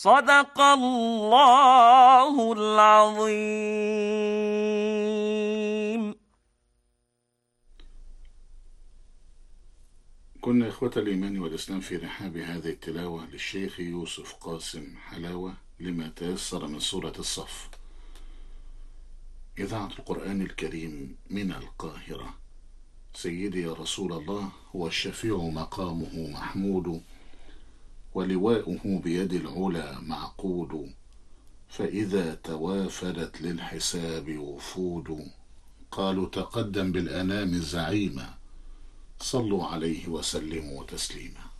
صدق الله العظيم. كنا إخوة الإيمان والإسلام في رحاب هذه التلاوة للشيخ يوسف قاسم حلاوة لما تيسر من سورة الصف، إذاعة القرآن الكريم من القاهرة. سيدي يا رسول الله، هو الشفيع مقامه محمود، ولواؤه بيد العلا معقود، فإذا توافدت للحساب وفود قالوا تقدم بالأنام زعيما، صلوا عليه وسلموا تسليما.